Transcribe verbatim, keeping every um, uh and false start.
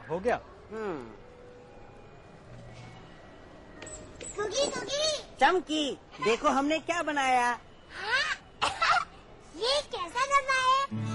हाँ हो गया। हम्म। कुकी कुकी चमकी, देखो हमने क्या बनाया। हाँ? ये कैसा डब्बा है?